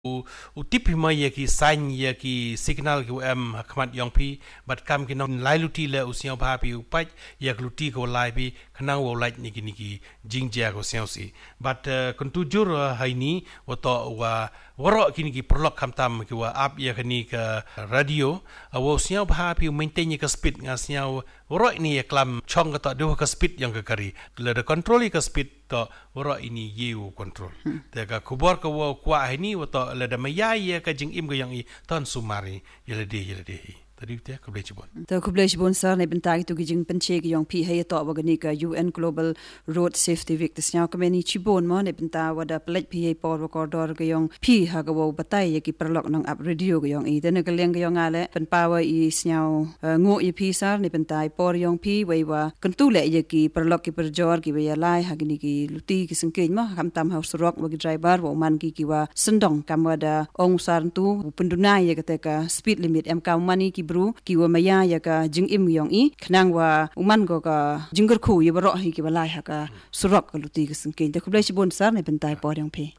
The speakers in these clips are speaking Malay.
tip hima ya ki sign ya ki signal ki khmat yong pi bat kam ki non lai luti le usiao ba pi upat ya luti ko lai pi khana wo lai ni ki jingja ko siao si but kontujur haini woto wa waro kini ki prolog kamtam ki wa app ya kini ka radio wo siao ba pi maintain ka speed nga siao waro ini ya klam chong ka do ka speed yang ka kari le the control ka speed to waro ini yeu control te ka kubor ka wo kwa ini woto le da maya ya ka jing im ga yang i ton sumari yelede tadi te ka ble chibon to ku ble chibon sar ne bentagi to gijing penche gi yong pi he to ba gani ka UN Global Road Safety Week the snya ka meni chibon mo ne benta wada plek pi he por recordor ga yong pi ha ga wo batai ya ki perlok nang up radio ga yong i de ne ka leng ga yong ale pen power i snya ngo i pi sar ne bentai por yong pi we wa kentu le ya ki perlok ki perjor ki we ya lai ha gini ki luti ki sengkej mo kam tam house rock wa ki driver wa man ki wa sendong kam wada ong sar tu pendunai ya ka speed limit em ka mani ki bru ki wa maya ya ka jing im yong i khnang wa uman go ka jingger khu ye baro hi ki balai ha ka surok ka luti ki sengkej de khublai sibon sar ne bentai por yong pi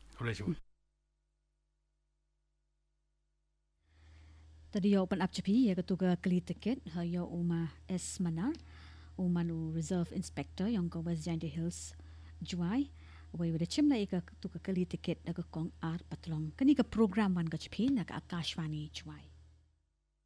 tadi yo open up chapi ya ka tu ka kli ticket ha yo uma s manar umanu reserve inspector yang ka West Giant Hills juai we with chimla ka tu ka kli ticket da ka kong art patlong kani ka program wan ka chapi na ka akashwani juai